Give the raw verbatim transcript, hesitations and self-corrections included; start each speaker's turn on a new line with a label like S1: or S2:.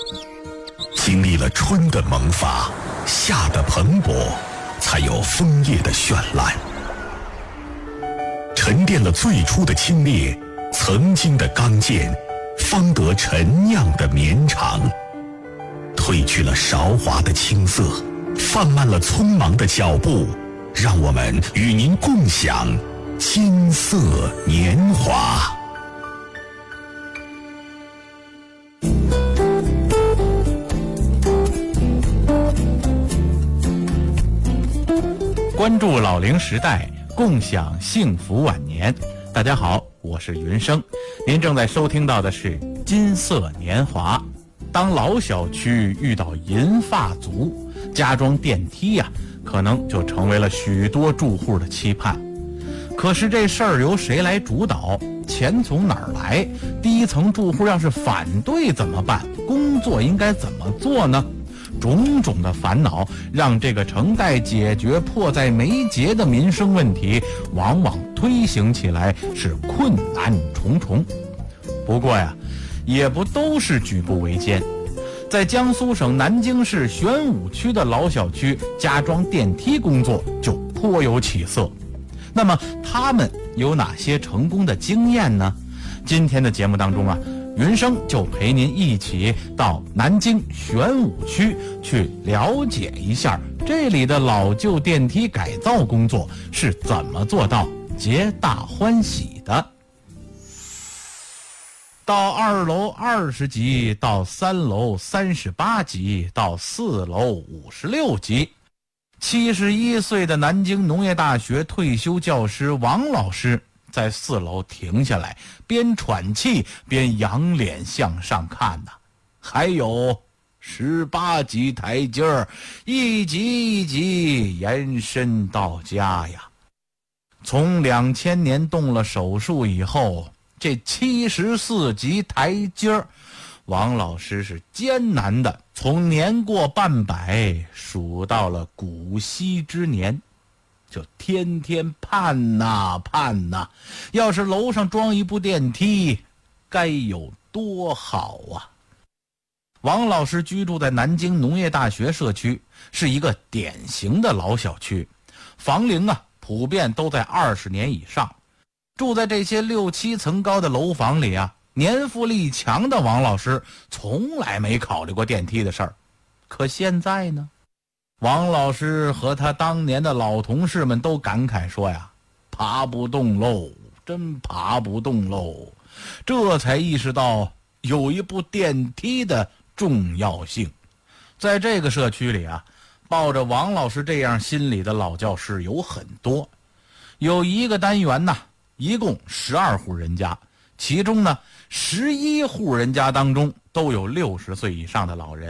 S1: 经历了春的萌发，夏的蓬勃，才有枫叶的绚烂。沉淀了最初的清冽，曾经的刚健，方得陈酿的绵长。褪去了韶华的青涩，放慢了匆忙的脚步，让我们与您共享金色年华。
S2: 关注老龄时代，共享幸福晚年。大家好，我是云生，您正在收听到的是金色年华。当老小区遇到银发族，加装电梯呀、啊，可能就成为了许多住户的期盼。可是这事儿由谁来主导？钱从哪儿来？低层住户要是反对怎么办？工作应该怎么做呢？种种的烦恼让这个成待解决迫在眉睫的民生问题往往推行起来是困难重重。不过呀，也不都是举步维艰。在江苏省南京市玄武区的老小区，加装电梯工作就颇有起色。那么他们有哪些成功的经验呢？今天的节目当中啊，云生就陪您一起到南京玄武区去了解一下这里的老旧电梯改造工作是怎么做到皆大欢喜的。到二楼二十级，到三楼三十八级，到四楼五十六级。七十一岁的南京农业大学退休教师王老师在四楼停下来，边喘气边仰脸向上看呐、啊。还有十八级台阶儿，一级一级延伸到家呀。从两千年动了手术以后，这七十四级台阶儿，王老师是艰难的从年过半百数到了古稀之年。就天天盼呐盼呐，要是楼上装一部电梯，该有多好啊！王老师居住在南京农业大学社区，是一个典型的老小区，房龄啊普遍都在二十年以上。住在这些六七层高的楼房里啊，年富力强的王老师从来没考虑过电梯的事儿。可现在呢？王老师和他当年的老同事们都感慨说呀，爬不动喽，真爬不动喽，这才意识到有一部电梯的重要性。在这个社区里啊，抱着王老师这样心理的老教师有很多。有一个单元呢，一共十二户人家，其中呢十一户人家当中都有六十岁以上的老人。